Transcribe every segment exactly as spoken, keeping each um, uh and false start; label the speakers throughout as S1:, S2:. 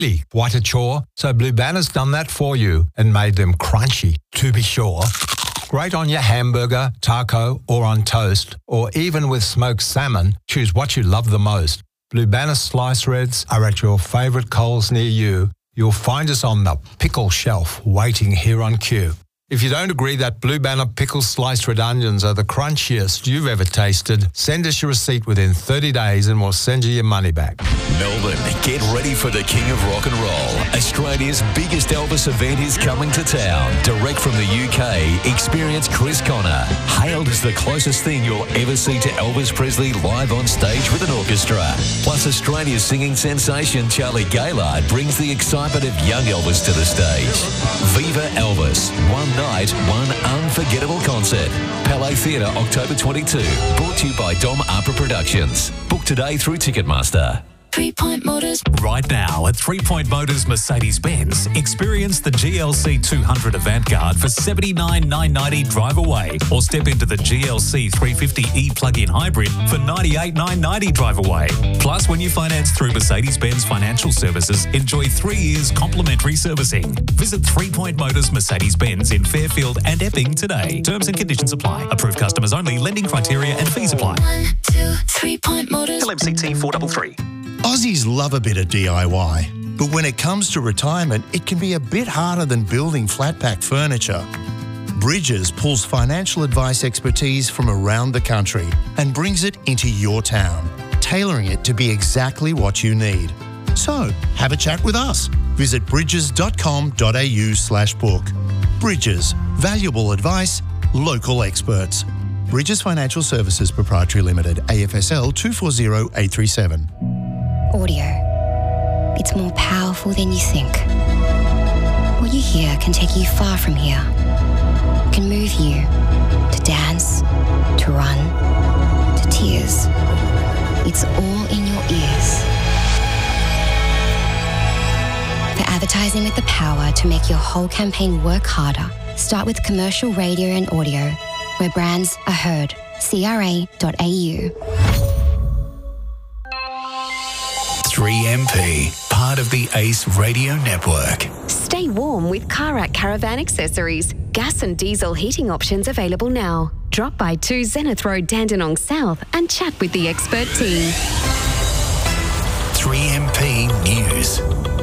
S1: What a chore. So Blue Banner's done that for you and made them crunchy, to be sure. Great on your hamburger, taco, or on toast, or even with smoked salmon. Choose what you love the most. Blue Banner slice reds are at your favourite Coles near you. You'll find us on the pickle shelf waiting here on cue. If you don't agree that Blue Banner pickle sliced red onions are the crunchiest you've ever tasted, send us your receipt within thirty days and we'll send you your money back.
S2: Melbourne, get ready for the King of Rock and Roll. Australia's biggest Elvis event is coming to town. Direct from the U K, experience Chris Connor. Hailed as the closest thing you'll ever see to Elvis Presley live on stage with an orchestra. Plus, Australia's singing sensation Charlie Gaylord brings the excitement of young Elvis to the stage. Viva Elvis. One night, one unforgettable concert. Palais Theatre, October twenty-second. Brought to you by Dom Opera Productions. Book today through Ticketmaster.
S3: Three Point Motors.
S4: Right now at Three Point Motors Mercedes-Benz, experience the G L C two hundred Avantgarde for seventy-nine thousand nine hundred ninety drive away, or step into the G L C three fifty E plug-in hybrid for ninety-eight thousand nine hundred ninety drive away. Plus, when you finance through Mercedes-Benz Financial Services, enjoy three years complimentary servicing. Visit Three Point Motors Mercedes-Benz in Fairfield and Epping today. Terms and conditions apply. Approved customers only. Lending criteria and fees apply.
S3: One, two, Three Point Motors.
S4: L M C T four three three.
S5: Aussies love a bit of D I Y, but when it comes to retirement, it can be a bit harder than building flat-pack furniture. Bridges pulls financial advice expertise from around the country and brings it into your town, tailoring it to be exactly what you need. So, have a chat with us. Visit bridges dot com dot a u slash book. Bridges, valuable advice, local experts. Bridges Financial Services Proprietary Limited, A F S L two four zero eight three seven.
S6: Audio. It's more powerful than you think. What you hear can take you far from here. It can move you to dance, to run, to tears. It's all in your ears. For advertising with the power to make your whole campaign work harder, start with commercial radio and audio, where brands are heard. C R A dot A U.
S2: three M P, part of the Ace Radio Network.
S7: Stay warm with Karak Caravan Accessories. Gas and diesel heating options available now. Drop by two Zenith Road, Dandenong South and chat with the expert team.
S2: three M P News.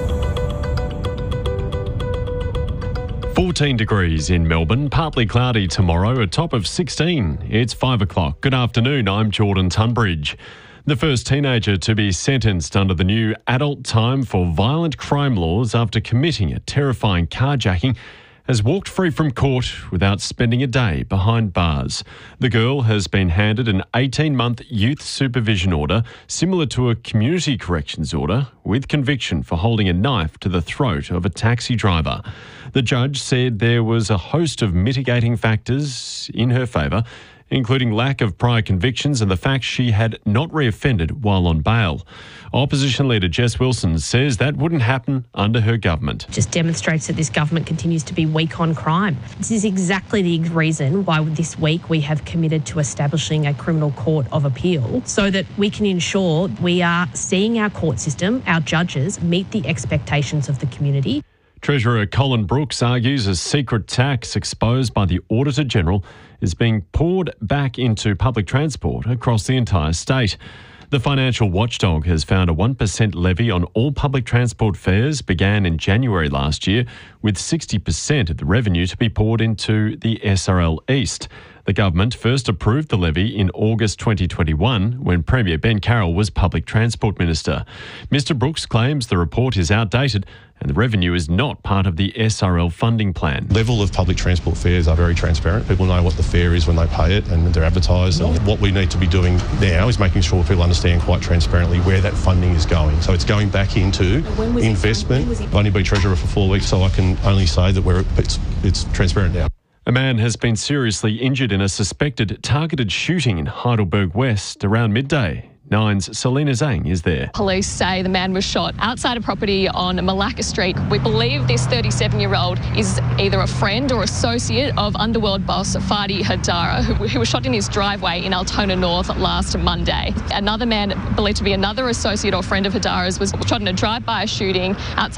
S8: fourteen degrees in Melbourne, partly cloudy tomorrow, a top of sixteen. It's five o'clock. Good afternoon, I'm Jordan Tunbridge. The first teenager to be sentenced under the new adult time for violent crime laws after committing a terrifying carjacking has walked free from court without spending a day behind bars. The girl has been handed an eighteen-month youth supervision order, similar to a community corrections order, with conviction for holding a knife to the throat of a taxi driver. The judge said there was a host of mitigating factors in her favour, including lack of prior convictions and the fact she had not reoffended while on bail. Opposition leader Jess Wilson says that wouldn't happen under her government.
S9: Just demonstrates that this government continues to be weak on crime. This is exactly the reason why this week we have committed to establishing a criminal court of appeal so that we can ensure we are seeing our court system, our judges, meet the expectations of the community.
S8: Treasurer Colin Brooks argues a secret tax exposed by the Auditor-General is being poured back into public transport across the entire state. The financial watchdog has found a one percent levy on all public transport fares began in January last year, with sixty percent of the revenue to be poured into the S R L East. The government first approved the levy in August twenty twenty-one when Premier Ben Carroll was Public Transport Minister. Mister Brooks claims the report is outdated and the revenue is not part of the S R L funding plan.
S10: Level of public transport fares are very transparent. People know what the fare is when they pay it and they're advertised. And what we need to be doing now is making sure people understand quite transparently where that funding is going. So it's going back into investment. I've only been Treasurer for four weeks, so I can only say that we're, it's, it's transparent now.
S8: A man has been seriously injured in a suspected targeted shooting in Heidelberg West around midday Nine's Selena Zhang is there.
S11: Police say the man was shot outside a property on Malacca Street. We believe this thirty-seven-year-old is either a friend or associate of underworld boss Fadi Hadara, who, who was shot in his driveway in Altona North last Monday. Another man, believed to be another associate or friend of Hadara's, was shot in a drive-by shooting outside